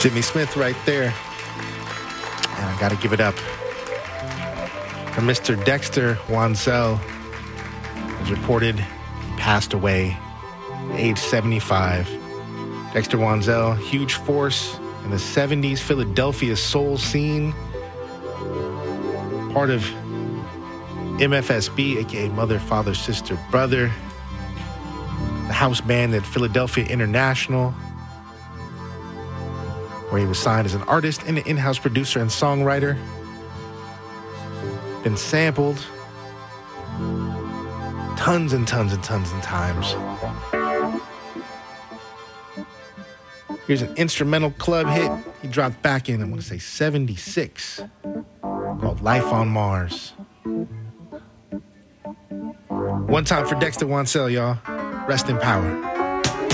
Jimmy Smith right there. And I got to give it up for Mr. Dexter Wansel. As reported, he passed away at age 75. Dexter Wansel, huge force in the 70s Philadelphia soul scene. Part of MFSB, aka Mother, Father, Sister, Brother. The house band at Philadelphia International, where he was signed as an artist and an in-house producer and songwriter. Been sampled tons and tons and tons of times. Here's an instrumental club hit he dropped back in, I want to say 76, called Life on Mars. One time for Dexter Wansel, y'all. Rest in power.